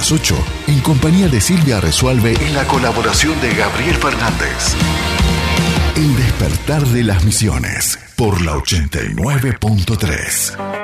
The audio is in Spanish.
las 8, en compañía de Silvia Resualve y la colaboración de Gabriel Fernández. El despertar de las misiones por la 89.3.